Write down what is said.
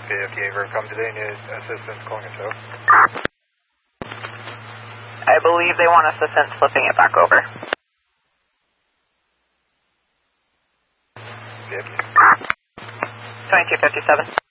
JFK Vercom today, need assistance calling a tow. I believe they want assistance flipping it back over. JFK. 2257.